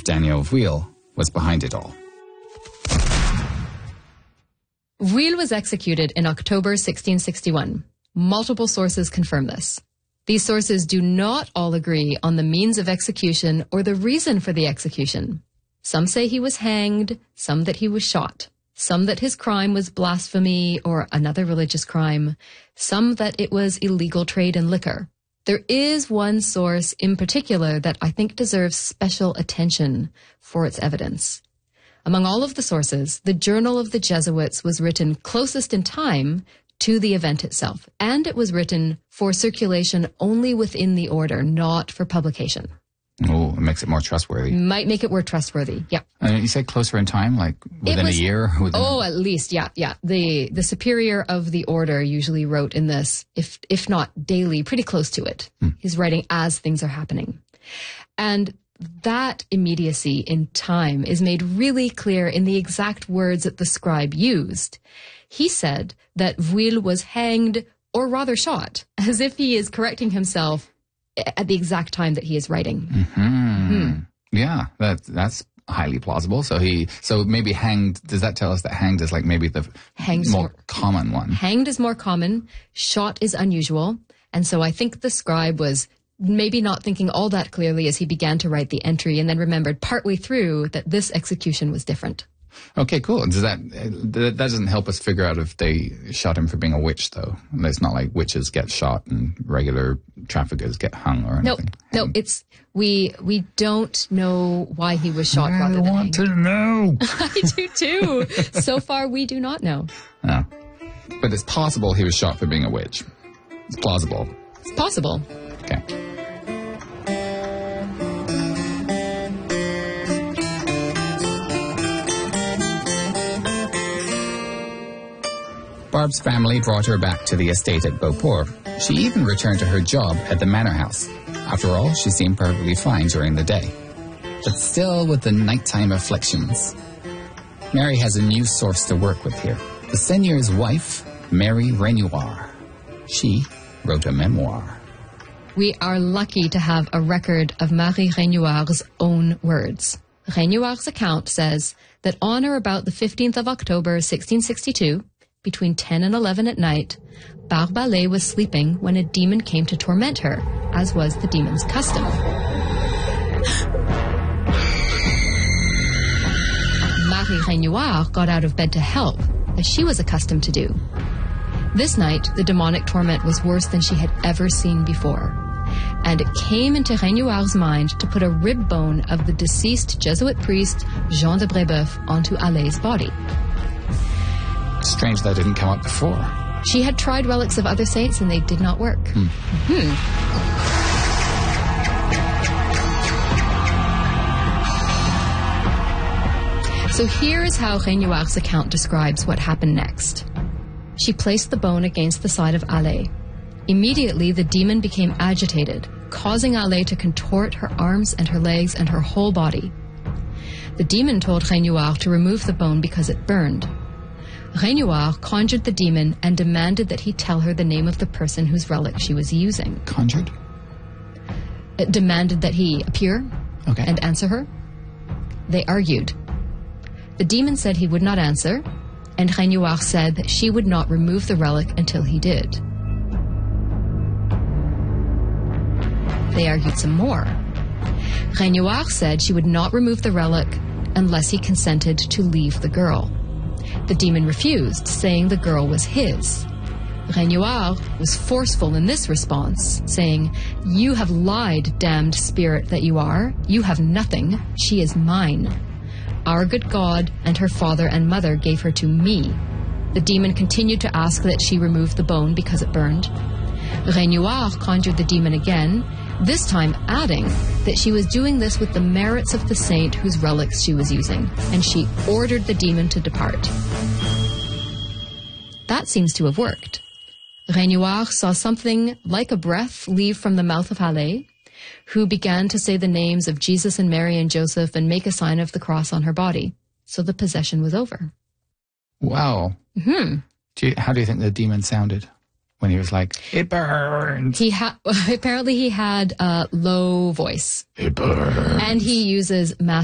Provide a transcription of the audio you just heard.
Daniel Vuil was behind it all. Vuil was executed in October 1661. Multiple sources confirm this. These sources do not all agree on the means of execution or the reason for the execution. Some say he was hanged, some that he was shot, some that his crime was blasphemy or another religious crime, some that it was illegal trade in liquor. There is one source in particular that I think deserves special attention for its evidence. Among all of the sources, the Journal of the Jesuits was written closest in time to the event itself, and it was written for circulation only within the order, not for publication. Oh, it makes it more trustworthy. Might make it more trustworthy, yeah. You say closer in time, like within a year? At least, yeah. The superior of the order usually wrote in this, if not daily, pretty close to it. He's writing as things are happening. And that immediacy in time is made really clear in the exact words that the scribe used. He said that Vuil was hanged, or rather shot, as if he is correcting himself at the exact time that he is writing. Yeah, that's highly plausible. So maybe hanged, does that tell us that hanged is like maybe the more common one? Hanged is more common, shot is unusual, and so I think the scribe was maybe not thinking all that clearly as he began to write the entry and then remembered partway through that this execution was different. Okay, cool. Does that doesn't help us figure out if they shot him for being a witch, though? It's not like witches get shot and regular traffickers get hung or anything. No, it's we don't know why he was shot rather than hanged. I want to know. I do too. So far, we do not know. No. But it's possible he was shot for being a witch. It's plausible. It's possible. Okay. Barb's family brought her back to the estate at Beauport. She even returned to her job at the manor house. After all, she seemed perfectly fine during the day. But still with the nighttime afflictions. Mary has a new source to work with here. The seigneur's wife, Mary Renoir. She wrote a memoir. We are lucky to have a record of Marie Renoir's own words. Renoir's account says that on or about the 15th of October, 1662, between 10 and 11 at night, Barbe Hallay was sleeping when a demon came to torment her, as was the demon's custom. Marie Renoir got out of bed to help, as she was accustomed to do. This night, the demonic torment was worse than she had ever seen before, and it came into Renoir's mind to put a rib bone of the deceased Jesuit priest Jean de Brébeuf onto Hallay's body. Strange that didn't come up before. She had tried relics of other saints and they did not work. So here is how Renoir's account describes what happened next. She placed the bone against the side of Hallay. Immediately, the demon became agitated, causing Hallay to contort her arms and her legs and her whole body. The demon told Renoir to remove the bone because it burned. Renoir conjured the demon and demanded that he tell her the name of the person whose relic she was using. Conjured? It demanded that he appear and answer her. They argued. The demon said he would not answer, and Renoir said that she would not remove the relic until he did. They argued some more. Renoir said she would not remove the relic unless he consented to leave the girl. The demon refused, saying the girl was his. Renoir was forceful in this response, saying, "You have lied, damned spirit that you are. You have nothing. She is mine. Our good God and her father and mother gave her to me." The demon continued to ask that she remove the bone because it burned. Renoir conjured the demon again, this time adding that she was doing this with the merits of the saint whose relics she was using, and she ordered the demon to depart. That seems to have worked. Renoir saw something like a breath leave from the mouth of Hallay, who began to say the names of Jesus and Mary and Joseph and make a sign of the cross on her body. So the possession was over. Wow. How do you think the demon sounded when he was like, "It burns"? Apparently he had a low voice. It burns. And he uses